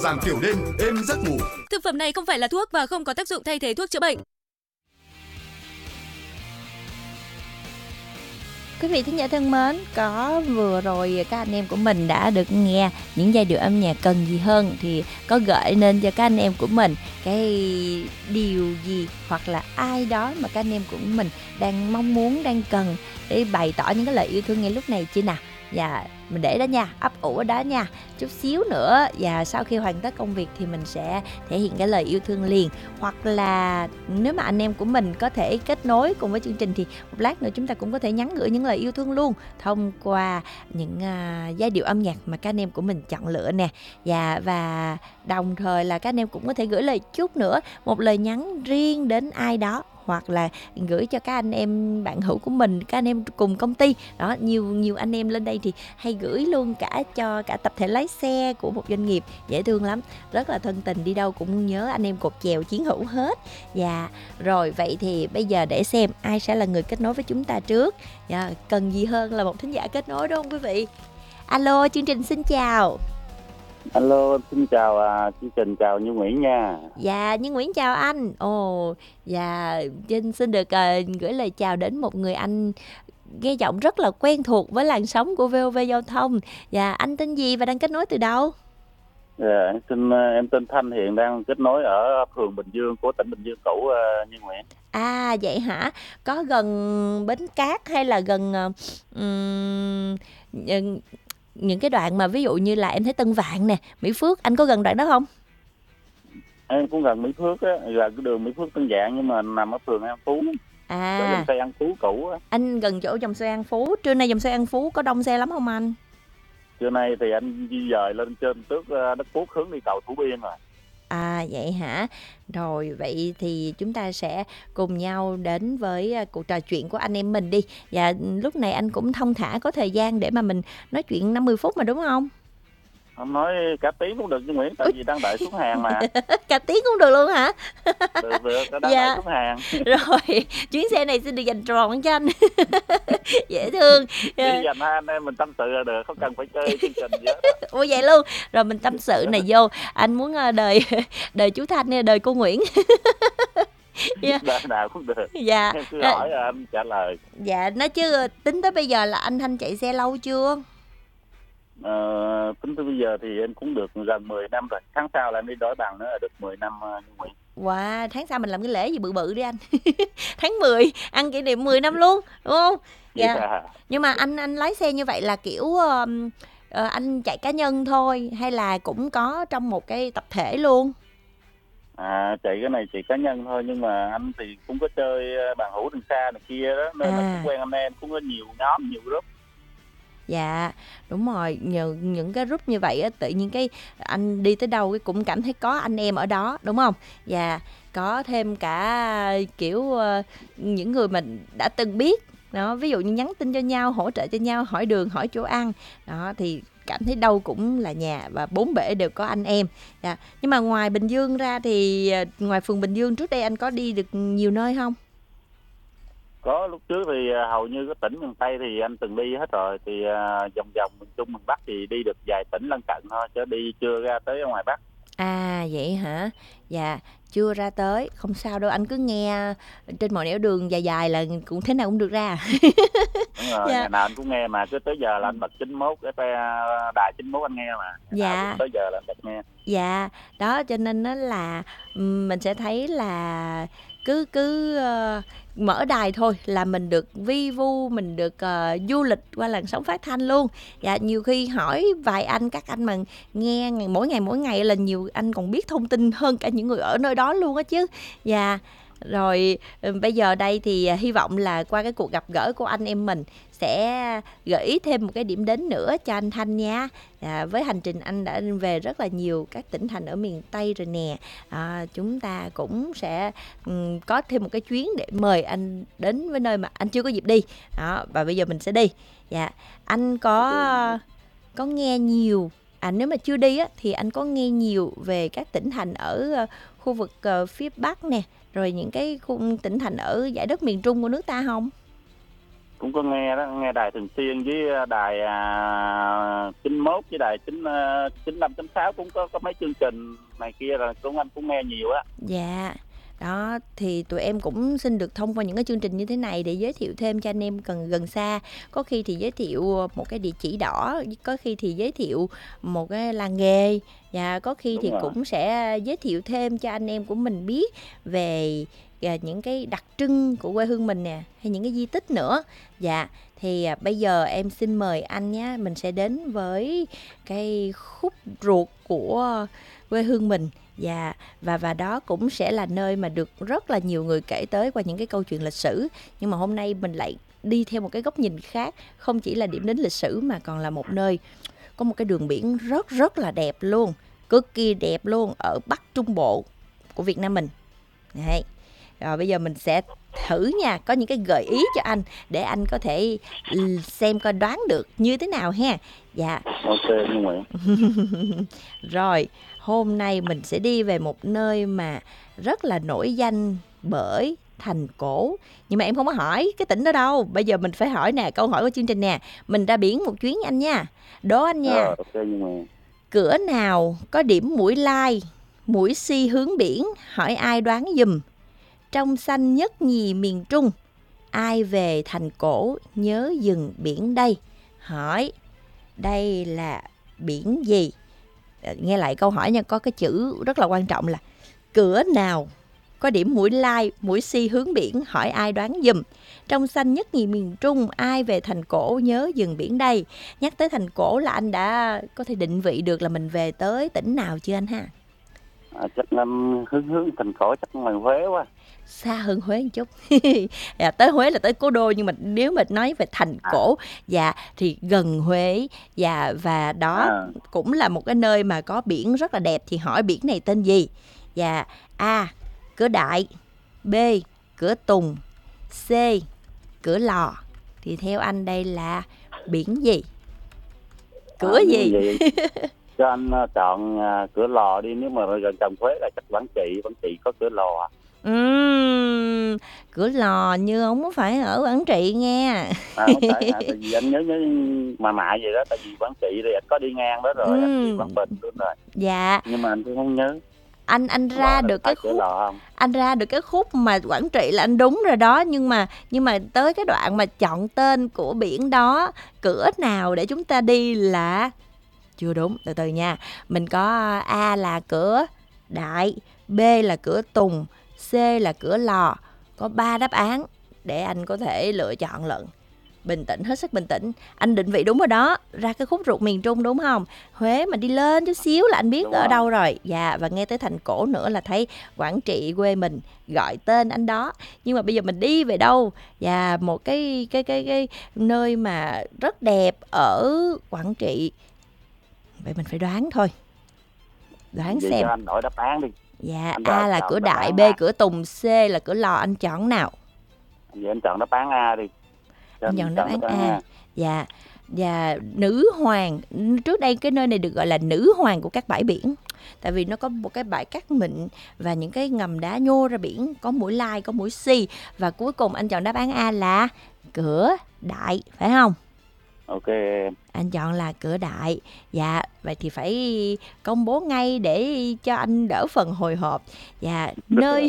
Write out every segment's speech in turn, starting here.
giảm tiểu đêm, êm giấc ngủ. Thực phẩm này không phải là thuốc và không có tác dụng thay thế thuốc chữa bệnh. Quý vị thính giả thân mến, có vừa rồi các anh em của mình đã được nghe những giai điệu âm nhạc Cần Gì Hơn, thì có gợi nên cho các anh em của mình cái điều gì hoặc là ai đó mà các anh em của mình đang mong muốn, đang cần để bày tỏ những cái lời yêu thương ngay lúc này chưa nào? Và mình để đó nha, ấp ủ ở đó nha. Chút xíu nữa và sau khi hoàn tất công việc thì mình sẽ thể hiện cái lời yêu thương liền. Hoặc là nếu mà anh em của mình có thể kết nối cùng với chương trình thì một lát nữa chúng ta cũng có thể nhắn gửi những lời yêu thương luôn thông qua những giai điệu âm nhạc mà các anh em của mình chọn lựa nè. Và đồng thời là các anh em cũng có thể gửi lời chúc nữa, một lời nhắn riêng đến ai đó, hoặc là gửi cho các anh em bạn hữu của mình, các anh em cùng công ty đó. Nhiều anh em lên đây thì hay gửi luôn cả cho cả tập thể lái xe của một doanh nghiệp, dễ thương lắm, rất là thân tình, đi đâu cũng nhớ anh em cột chèo chiến hữu hết. Và rồi vậy thì bây giờ để xem ai sẽ là người kết nối với chúng ta trước. Cần gì hơn là một thính giả kết nối đúng không quý vị? Alo, chương trình xin chào. Alo, xin chào chương trình, chào Như Nguyễn nha. Dạ, Như Nguyễn chào anh. Dạ, xin được gửi lời chào đến một người anh nghe giọng rất là quen thuộc với làn sóng của VOV Giao thông. Dạ, anh tên gì và đang kết nối từ đâu? Dạ, em tên Thanh, hiện đang kết nối ở phường Bình Dương của tỉnh Bình Dương cũ, Như Nguyễn. À, vậy hả? Có gần Bến Cát hay là gần những cái đoạn mà ví dụ như là em thấy Tân Vạn nè, Mỹ Phước, anh có gần đoạn đó không? Em cũng gần Mỹ Phước á, là cái đường Mỹ Phước Tân Vạn, nhưng mà nằm ở phường An Phú. Dòng xe An Phú cũ á. Anh gần chỗ dòng xe An Phú. Trưa nay dòng xe An Phú có đông xe lắm không anh? Trưa nay thì anh di dời lên trên trước đất Cuốc hướng đi cầu Thủ Biên rồi. À vậy hả? Rồi vậy thì chúng ta sẽ cùng nhau đến với cuộc trò chuyện của anh em mình đi. Và lúc này anh cũng thong thả có thời gian để mà mình nói chuyện 50 phút mà đúng không? Không, nói cả tiếng cũng được chứ Nguyễn, tại vì đang đợi xuống hàng mà. Cả tiếng cũng được luôn hả? Được, đang đợi xuống hàng. Rồi, chuyến xe này xin được dành trọn cho anh. Dễ thương. Chỉ dành hai anh em mình tâm sự là được, không cần phải chơi chương trình gì hết. Ủa vậy luôn. Rồi mình tâm sự này vô. Anh muốn đời chú Thanh hay đời cô Nguyễn? Đời nào cũng được. Dạ. Em cứ hỏi là anh trả lời. Dạ, nói chứ tính tới bây giờ là anh Thanh chạy xe lâu chưa? Tính tới bây giờ thì em cũng được gần 10 năm rồi. Tháng sau là em đi đổi bằng nữa là được 10 năm Như Nguyễn. Wow, tháng sau mình làm cái lễ gì bự bự đi anh. Tháng 10 ăn kỷ niệm 10 năm luôn, đúng không? Dạ. Yeah. Nhưng mà anh lái xe như vậy là kiểu anh chạy cá nhân thôi hay là cũng có trong một cái tập thể luôn? Chạy cái này chạy cá nhân thôi, nhưng mà anh thì cũng có chơi bàn hữu đường xa này kia đó, nên là cũng quen anh em, cũng có nhiều nhóm, nhiều group. Dạ, đúng rồi, nhờ những cái group như vậy á, tự nhiên cái anh đi tới đâu cái cũng cảm thấy có anh em ở đó, đúng không? Và có thêm cả kiểu những người mình đã từng biết đó, ví dụ như nhắn tin cho nhau, hỗ trợ cho nhau, hỏi đường, hỏi chỗ ăn đó, thì cảm thấy đâu cũng là nhà và bốn bể đều có anh em. Dạ. Nhưng mà ngoài Bình Dương ra thì ngoài phường Bình Dương trước đây anh có đi được nhiều nơi không? Có, lúc trước thì hầu như cái tỉnh miền Tây thì anh từng đi hết rồi, thì vòng vòng miền Trung miền Bắc thì đi được vài tỉnh lân cận thôi, chứ đi chưa ra tới ở ngoài Bắc. À vậy hả? Dạ, chưa ra tới, không sao đâu, anh cứ nghe trên mọi nẻo đường dài dài là cũng thế nào cũng được ra. Đúng rồi, ngày nào anh cũng nghe mà, cứ tới giờ là anh bật 91, cái đài 91 anh nghe mà. Dạ. Tới giờ là anh bật nghe. Dạ, đó cho nên nó là mình sẽ thấy là cứ mở đài thôi là mình được vi vu, mình được du lịch qua làn sóng phát thanh luôn. Dạ, nhiều khi hỏi vài anh, các anh mà nghe mỗi ngày là nhiều anh còn biết thông tin hơn cả những người ở nơi đó luôn á chứ. Dạ. Rồi bây giờ đây thì hy vọng là qua cái cuộc gặp gỡ của anh em mình sẽ gợi ý thêm một cái điểm đến nữa cho anh Thanh nha. Với hành trình anh đã về rất là nhiều các tỉnh thành ở miền Tây rồi nè, chúng ta cũng sẽ có thêm một cái chuyến để mời anh đến với nơi mà anh chưa có dịp đi đó, và bây giờ mình sẽ đi. Dạ, anh có nghe nhiều, nếu mà chưa đi á, thì anh có nghe nhiều về các tỉnh thành ở khu vực phía Bắc nè, rồi những cái tỉnh thành ở dải đất miền Trung của nước ta không? cũng có nghe đó, nghe đài thường xuyên với đài 91 với đài 95.6 cũng có mấy chương trình này kia rồi cũng anh cũng nghe nhiều á. Dạ. Đó thì tụi em cũng xin được thông qua những cái chương trình như thế này để giới thiệu thêm cho anh em gần xa. Có khi thì giới thiệu một cái địa chỉ đỏ, có khi thì giới thiệu một cái làng nghề, và có khi Đúng thì rồi. cũng sẽ giới thiệu thêm cho anh em của mình biết về những cái đặc trưng của quê hương mình nè, hay những cái di tích nữa. Dạ, thì bây giờ em xin mời anh nhé, mình sẽ đến với cái khúc ruột của quê hương mình. Dạ, và đó cũng sẽ là nơi mà được rất là nhiều người kể tới qua những cái câu chuyện lịch sử. Nhưng mà hôm nay mình lại đi theo một cái góc nhìn khác, không chỉ là điểm đến lịch sử mà còn là một nơi có một cái đường biển rất là đẹp luôn, cực kỳ đẹp luôn, ở Bắc Trung Bộ của Việt Nam mình. Đấy. Rồi bây giờ mình sẽ thử nha, có những cái gợi ý cho anh để anh có thể xem coi đoán được như thế nào ha. Dạ. Ok, như vậy. Rồi, hôm nay mình sẽ đi về một nơi mà rất là nổi danh bởi thành cổ. Nhưng mà em không có hỏi cái tỉnh đó đâu. Bây giờ mình phải hỏi nè, câu hỏi của chương trình nè. Mình ra biển một chuyến anh nha. Đố anh nha. Ok, như vậy. Cửa nào có điểm mũi lai, mũi si hướng biển, hỏi ai đoán giùm. Trong xanh nhất nhì miền Trung, ai về thành cổ nhớ dừng biển đây. Hỏi đây là biển gì? Nghe lại câu hỏi nha, có cái chữ rất là quan trọng là cửa nào có điểm mũi lai, mũi si hướng biển, hỏi ai đoán giùm. Trong xanh nhất nhì miền Trung, ai về thành cổ nhớ dừng biển đây. Nhắc tới thành cổ là anh đã có thể định vị được là mình về tới tỉnh nào chưa anh ha? Chắc hướng thành cổ chắc ngoài Huế quá. Xa hơn Huế một chút. Tới Huế là tới cố đô, nhưng mà nếu mà nói về thành cổ dạ thì gần Huế. Dạ, và đó cũng là một cái nơi mà có biển rất là đẹp. Thì hỏi biển này tên gì? Dạ, A. Cửa Đại, B. Cửa Tùng, C. Cửa Lò. Thì theo anh đây là biển gì? Cửa gì? Cho anh chọn Cửa Lò đi. Nếu mà gần Huế là chắc Quảng Trị có Cửa Lò. Cửa Lò như không phải ở Quảng Trị nghe. Không phải, tại vì anh nhớ mà vậy đó. Tại vì Quảng Trị thì anh có đi ngang đó rồi, anh đi Quảng Bình luôn rồi. Dạ. Nhưng mà anh cũng không nhớ. Anh ra được cái khúc, anh ra được cái khúc mà Quảng Trị là anh đúng rồi đó, nhưng mà tới cái đoạn mà chọn tên của biển đó, cửa nào để chúng ta đi là chưa đúng. Từ từ nha, mình có A là cửa Đại, B là cửa Tùng, C là cửa Lò. Có 3 đáp án để anh có thể lựa chọn lận. Bình tĩnh, hết sức bình tĩnh. Anh định vị đúng rồi đó, ra cái khúc ruột miền Trung đúng không? Huế mà đi lên chút xíu là anh biết ở đâu rồi. Dạ, và nghe tới thành cổ nữa là thấy Quảng Trị quê mình, gọi tên anh đó. Nhưng mà bây giờ mình đi về đâu? Dạ, một cái nơi mà rất đẹp ở Quảng Trị. Vậy mình phải đoán thôi. Đoán vậy xem. Cho anh đổi đáp án đi. Dạ, A là cửa Đại, B cửa Tùng, C là cửa Lò. Anh chọn nào? Vậy anh chọn đáp án A đi. Anh chọn đáp án A. Dạ. Và nữ hoàng, trước đây cái nơi này được gọi là nữ hoàng của các bãi biển. Tại vì nó có một cái bãi cát mịn và những cái ngầm đá nhô ra biển, có mũi lai, có mũi si. Và cuối cùng anh chọn đáp án A là cửa Đại, phải không? Ok. Anh chọn là cửa Đại. Dạ, vậy thì phải công bố ngay để cho anh đỡ phần hồi hộp. Dạ, nơi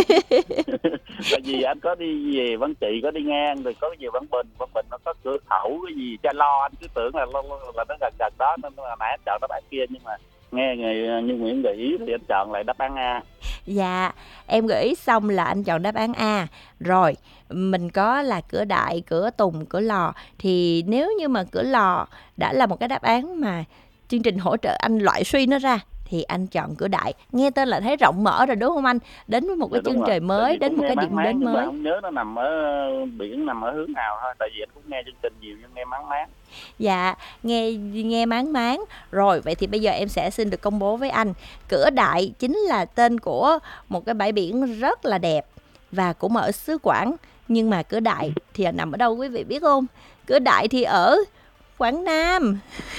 Tại vì anh có đi về Quảng Trị, có đi ngang, rồi có về Quảng Bình nó có cửa khẩu cái gì Cha Lo, anh cứ tưởng là nó gần đó, nên là nãy anh chọn đáp án kia, nhưng mà nghe như Nguyễn gợi ý thì anh chọn lại đáp án A. Dạ, em gợi ý xong là anh chọn đáp án A. Rồi, mình có là cửa Đại, cửa Tùng, cửa Lò. Thì nếu như mà cửa Lò đã là một cái đáp án mà chương trình hỗ trợ anh loại suy nó ra, thì anh chọn cửa Đại. Nghe tên là thấy rộng mở rồi đúng không anh? Đến với một cái chân trời mới, đến một cái điểm đến mới. Không nhớ nó nằm ở biển, nằm ở hướng nào thôi. Tại vì anh cũng nghe chương trình nhiều nhưng nghe máng máng. Dạ, nghe máng máng. Rồi, vậy thì bây giờ em sẽ xin được công bố với anh. Cửa Đại chính là tên của một cái bãi biển rất là đẹp và cũng ở xứ Quảng. Nhưng mà cửa Đại thì nằm ở đâu quý vị biết không? Cửa Đại thì ở Quảng Nam.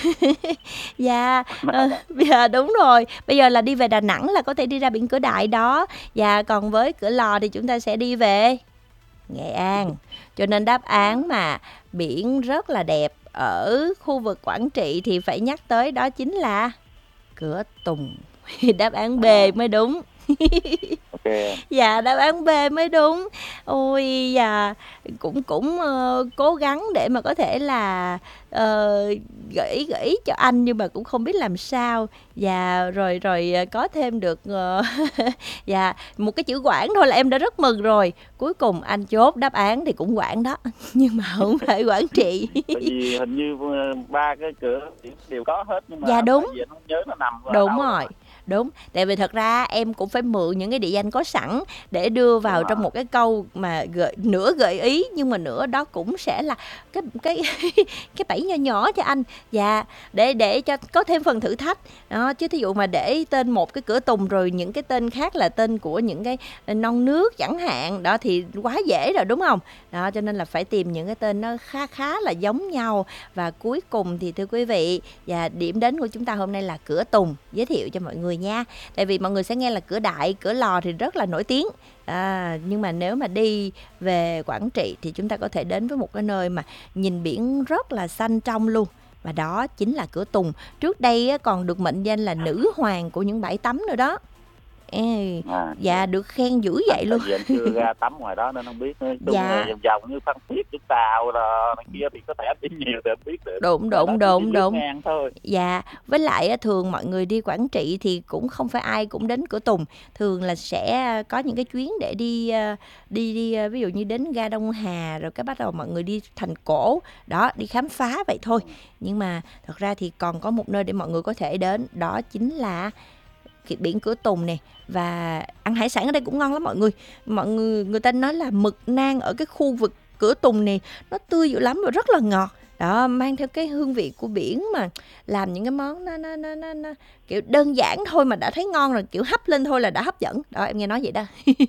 Dạ, đúng rồi. Bây giờ là đi về Đà Nẵng là có thể đi ra biển cửa Đại đó. Và còn với cửa Lò thì chúng ta sẽ đi về Nghệ An. Cho nên đáp án mà biển rất là đẹp ở khu vực Quảng Trị thì phải nhắc tới đó chính là Cửa Tùng. Đáp án B mới đúng. Ok. Dạ, đáp án B mới đúng. Ôi dạ, cũng cũng cố gắng để mà có thể là gợi ý cho anh, nhưng mà cũng không biết làm sao. Dạ, rồi có thêm được dạ, một cái chữ Quảng thôi là em đã rất mừng rồi. Cuối cùng anh chốt đáp án thì cũng Quảng đó, nhưng mà không phải Quảng Trị. Tại vì hình như ba cái cửa đều có hết, nhưng mà Dạ đúng. tại vì anh không nhớ nó nằm ở Đúng đâu rồi. đó. Đúng, tại vì thật ra em cũng phải mượn những cái địa danh có sẵn để đưa vào trong một cái câu mà nửa gợi ý, nhưng mà nửa đó cũng sẽ là cái cái bẫy nhỏ nhỏ cho anh. Dạ, để cho có thêm phần thử thách đó. Chứ thí dụ mà để tên một cái Cửa Tùng rồi những cái tên khác là tên của những cái non nước chẳng hạn đó thì quá dễ rồi, đúng không? Đó, cho nên là phải tìm những cái tên nó khá là giống nhau. Và cuối cùng thì thưa quý vị, và điểm đến của chúng ta hôm nay là Cửa Tùng. Giới thiệu cho mọi người nha. Tại vì mọi người sẽ nghe là Cửa Đại, Cửa Lò thì rất là nổi tiếng. Nhưng mà nếu mà đi về Quảng Trị thì chúng ta có thể đến với một cái nơi mà nhìn biển rất là xanh trong luôn. Và đó chính là Cửa Tùng. Trước đây còn được mệnh danh là nữ hoàng của những bãi tắm nữa đó. Dạ, được khen dữ vậy luôn. Tại vì anh chưa ra tắm ngoài đó nên không biết. Dạ. Vòng vòng như Phan Thiết, Vũng Tàu là này kia thì có thể anh đi nhiều thì anh biết được. Đúng. Ngang thôi. Dạ, với lại thường mọi người đi Quảng Trị thì cũng không phải ai cũng đến Cửa Tùng. Thường là sẽ có những cái chuyến để đi ví dụ như đến ga Đông Hà, rồi cái bắt đầu mọi người đi thành cổ đó, đi khám phá vậy thôi. Nhưng mà thật ra thì còn có một nơi để mọi người có thể đến, đó chính là biển Cửa Tùng nè. Và ăn hải sản ở đây cũng ngon lắm mọi người. Người ta nói là mực nang ở cái khu vực Cửa Tùng này nó tươi dữ lắm và rất là ngọt. Đó, mang theo cái hương vị của biển mà làm những cái món nó kiểu đơn giản thôi mà đã thấy ngon rồi, kiểu hấp lên thôi là đã hấp dẫn. Đó, em nghe nói vậy đó.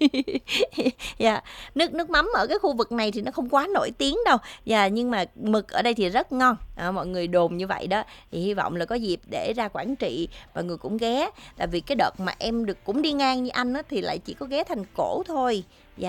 Yeah. Nước mắm ở cái khu vực này thì nó không quá nổi tiếng đâu. Nhưng mà mực ở đây thì rất ngon. Mọi người đồn như vậy đó. Thì hy vọng là có dịp để ra Quảng Trị mọi người cũng ghé. Tại vì cái đợt mà em cũng đi ngang như anh á, thì lại chỉ có ghé thành cổ thôi.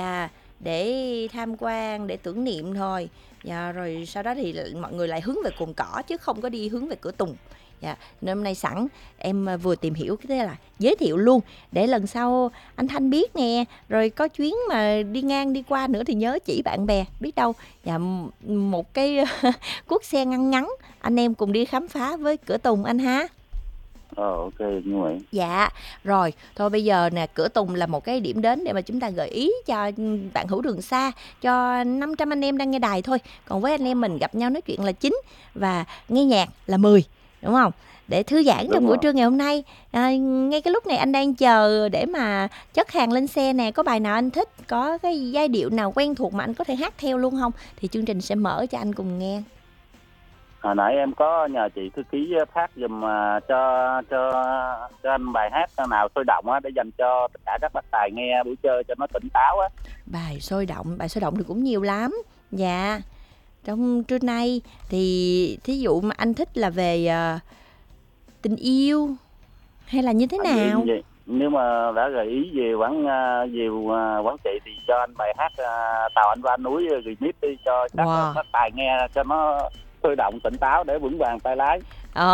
Để tham quan, để tưởng niệm thôi. Rồi sau đó thì mọi người lại hướng về Cồn Cỏ chứ không có đi hướng về Cửa Tùng. Nên hôm nay sẵn em vừa tìm hiểu cái thế là giới thiệu luôn, để lần sau anh Thanh biết nè, rồi có chuyến mà đi ngang đi qua nữa thì nhớ chỉ bạn bè, biết đâu một cái cuốc xe ngắn ngắn anh em cùng đi khám phá với Cửa Tùng anh ha. Ok như vậy. Dạ, rồi, thôi bây giờ nè, Cửa Tùng là một cái điểm đến để mà chúng ta gợi ý cho bạn hữu đường xa, cho 500 anh em đang nghe đài thôi. Còn với anh em mình gặp nhau nói chuyện là 9 và nghe nhạc là 10, đúng không? Để thư giãn trong buổi trưa ngày hôm nay. Ngay cái lúc này anh đang chờ để mà chất hàng lên xe nè, có bài nào anh thích, có cái giai điệu nào quen thuộc mà anh có thể hát theo luôn không? Thì chương trình sẽ mở cho anh cùng nghe. Hồi nãy em có nhờ chị thư ký phát giùm cho anh bài hát nào sôi động á, để dành cho tất cả các bác tài nghe buổi chơi cho nó tỉnh táo á. Bài sôi động thì cũng nhiều lắm. Dạ, trong trưa nay thì thí dụ mà anh thích là về tình yêu hay là như thế nào? Nếu mà đã gợi ý về Quảng Trị thì cho anh bài hát Tàu Anh Qua Núi remix đi cho các bác tài nghe cho nó sôi động tỉnh táo để vững vàng tay lái.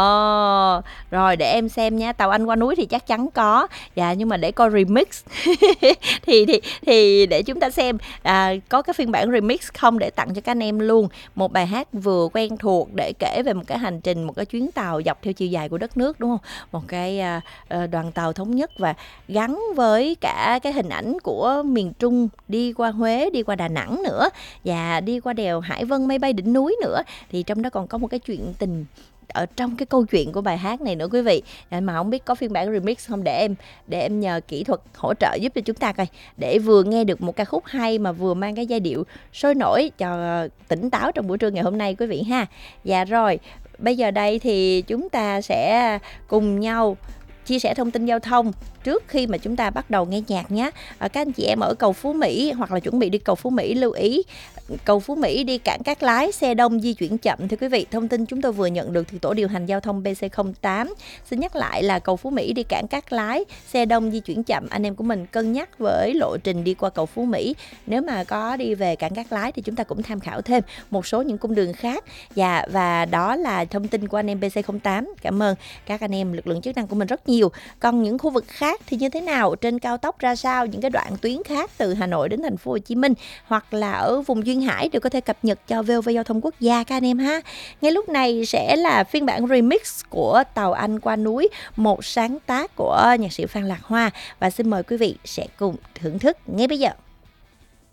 Rồi để em xem nha. Tàu Anh Qua Núi thì chắc chắn có. Nhưng mà để coi remix thì để chúng ta xem có cái phiên bản remix không, để tặng cho các anh em luôn. Một bài hát vừa quen thuộc để kể về một cái hành trình, một cái chuyến tàu dọc theo chiều dài của đất nước, đúng không? Một cái đoàn tàu thống nhất và gắn với cả cái hình ảnh của miền Trung, đi qua Huế, đi qua Đà Nẵng nữa, và đi qua đèo Hải Vân mây bay đỉnh núi nữa. Thì trong đó còn có một cái chuyện tình ở trong cái câu chuyện của bài hát này nữa quý vị. Mà không biết có phiên bản remix không, để em nhờ kỹ thuật hỗ trợ giúp cho chúng ta coi, để vừa nghe được một ca khúc hay mà vừa mang cái giai điệu sôi nổi cho tỉnh táo trong buổi trưa ngày hôm nay quý vị ha. Dạ rồi, bây giờ đây thì chúng ta sẽ cùng nhau chia sẻ thông tin giao thông trước khi mà chúng ta bắt đầu nghe nhạc nhé. Các anh chị em ở cầu Phú Mỹ hoặc là chuẩn bị đi cầu Phú Mỹ lưu ý, cầu Phú Mỹ đi Cảng Cát Lái xe đông di chuyển chậm. Thưa quý vị, thông tin chúng tôi vừa nhận được từ tổ điều hành giao thông BC08. Xin nhắc lại là cầu Phú Mỹ đi Cảng Cát Lái xe đông di chuyển chậm. Anh em của mình cân nhắc với lộ trình đi qua cầu Phú Mỹ. Nếu mà có đi về Cảng Cát Lái thì chúng ta cũng tham khảo thêm một số những cung đường khác. Và đó là thông tin của anh em BC08. Cảm ơn các anh em lực lượng chức năng của mình rất nhiều. Còn những khu vực khác thì như thế nào, trên cao tốc ra sao, những cái đoạn tuyến khác từ Hà Nội đến thành phố Hồ Chí Minh hoặc là ở vùng duyên hải đều có thể cập nhật cho VOV Giao thông Quốc gia các anh em ha. Ngay lúc này sẽ là phiên bản remix của Tàu Anh Qua Núi, một sáng tác của nhạc sĩ Phan Lạc Hoa, và xin mời quý vị sẽ cùng thưởng thức ngay bây giờ.